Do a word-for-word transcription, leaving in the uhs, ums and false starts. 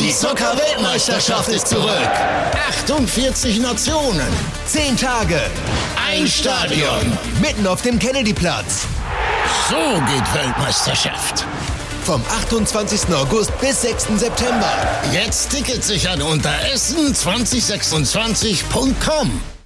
Die Zucker-Weltmeisterschaft ist zurück. achtundvierzig Nationen. zehn Tage. Ein Stadion. Mitten auf dem Kennedyplatz. So geht Weltmeisterschaft. Vom achtundzwanzigsten August bis sechsten September. Jetzt Tickets sichern unter essen zwanzig sechsundzwanzig punkt com.